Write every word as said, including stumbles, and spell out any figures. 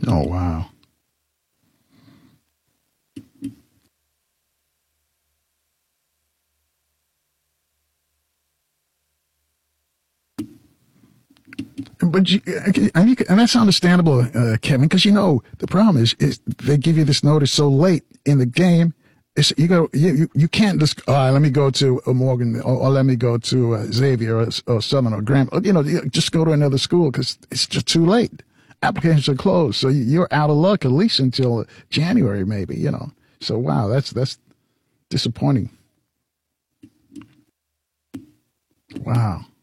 Oh, wow. But you, and, you, and that's understandable, uh, Kevin, because you know the problem is, is they give you this notice so late in the game. It's, you go, you, you, you can't just, all right, let me go to uh, Morgan or, or let me go to uh, Xavier or, or Southern or Graham. You know, just go to another school because it's just too late. Applications are closed, so you're out of luck at least until January, maybe. You know, so wow, that's that's disappointing. Wow.